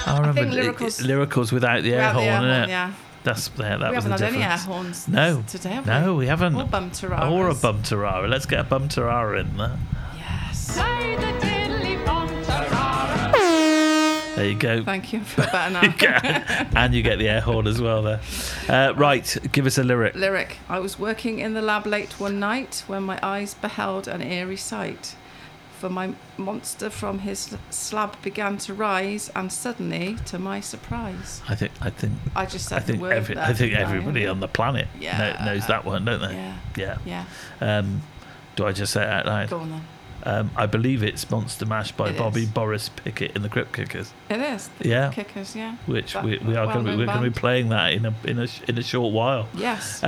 I remember think Lyricals without the air without the horn, air isn't horn, it? yeah. That We was haven't the had any air difference. horns No, today, have we? no, we haven't. Or bum tararas. Or a bum tarara. Let's get a bum tarara in there. Yes. Play the diddly bum tarara. There you go. Thank you for better now. And you get the air horn as well there. Right, give us a lyric. Lyric. I was working in the lab late one night when my eyes beheld an eerie sight. For my monster from his slab began to rise, and suddenly, to my surprise, I think I just said the word there. I think everybody on the planet knows that one, don't they? Yeah. Do I just say it out loud? Go on then. I believe it's Monster Mash by It Bobby is. Boris Pickett in the Crypt Kickers. It is. The Yeah. Kickers, yeah. Which That we are going to well-known be band. playing that in a short while. Yes.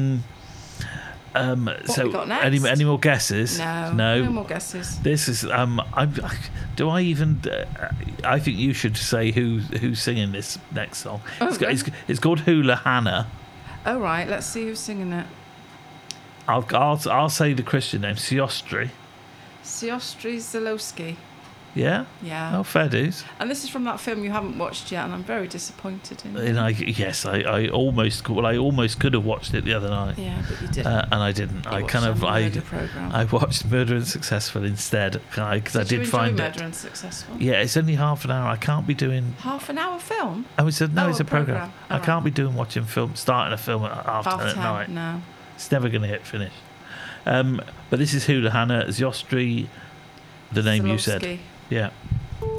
So we got next? any more guesses? No more guesses. This is do I even? I think you should say who's singing this next song. Okay. It's called Hula Hannah. Oh, right. Let's see who's singing it. I'll say the Christian name, Siostri. Siostri Zalowski. Yeah. Yeah. Oh, fair dues. And this is from that film you haven't watched yet, and I'm very disappointed in it. And I almost could have watched it the other night. Yeah, but you didn't. And I didn't. You watched some murder programme. I watched Murder and Successful instead because I Did you did enjoy find Murder it. and Successful? Yeah, it's only half an hour. I can't be doing. Half an hour film? Oh, it's a a program. programme. I can't be watching starting a film at half 10 at night. No. It's never going to hit finish. But this is Hula Hannah, Ziostri, the name you said. Zalowski. Yeah.